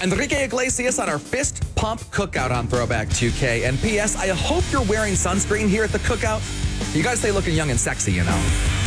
Enrique Iglesias on our fist pump cookout on Throwback 2K. And P.S. I hope you're wearing sunscreen here at the cookout. You gotta stay looking young and sexy, you know.